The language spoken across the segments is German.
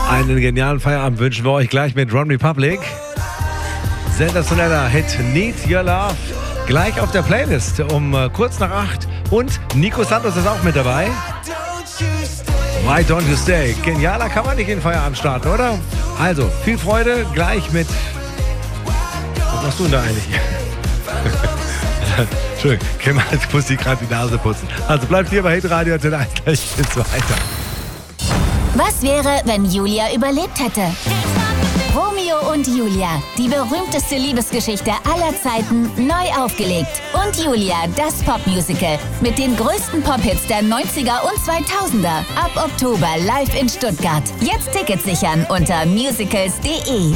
Einen genialen Feierabend wünschen wir euch gleich mit One Republic. Sensationeller Hit Need Your Love. Gleich auf der Playlist um kurz nach 8. Und Nico Santos ist auch mit dabei. Why Don't You Stay? Genialer kann man nicht in den Feierabend starten, oder? Also, viel Freude gleich mit... Was machst du denn da eigentlich? Entschuldigung, ich muss die gerade die Nase putzen. Also bleibt hier bei Hitradio Antenne 1, gleich geht's weiter. Was wäre, wenn Julia überlebt hätte? Romeo und Julia, die berühmteste Liebesgeschichte aller Zeiten, neu aufgelegt. Und Julia, das Popmusical mit den größten Pop-Hits der 90er und 2000er. Ab Oktober live in Stuttgart. Jetzt Tickets sichern unter musicals.de.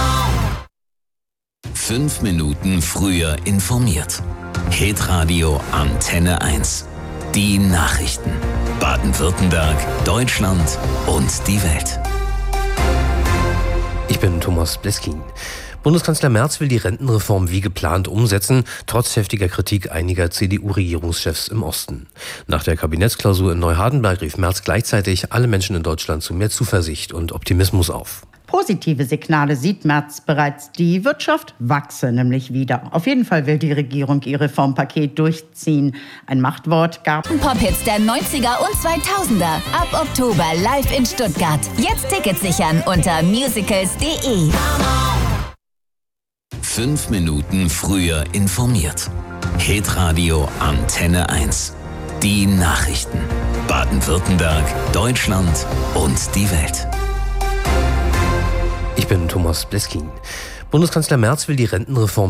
5 Minuten früher informiert. Hitradio Antenne 1. Die Nachrichten. Baden-Württemberg, Deutschland und die Welt. Ich bin Thomas Bleskin. Bundeskanzler Merz will die Rentenreform wie geplant umsetzen, trotz heftiger Kritik einiger CDU-Regierungschefs im Osten. Nach der Kabinettsklausur in Neuhardenberg rief Merz gleichzeitig alle Menschen in Deutschland zu mehr Zuversicht und Optimismus auf. Positive Signale sieht Merz bereits. Die Wirtschaft wachse nämlich wieder. Auf jeden Fall will die Regierung ihr Reformpaket durchziehen. Ein Machtwort gab. Pop-Hits der 90er und 2000er. Ab Oktober live in Stuttgart. Jetzt Tickets sichern unter musicals.de. 5 Minuten früher informiert. Hitradio Antenne 1. Die Nachrichten. Baden-Württemberg, Deutschland und die Welt. Ich bin Thomas Bleskin. Bundeskanzler Merz will die Rentenreform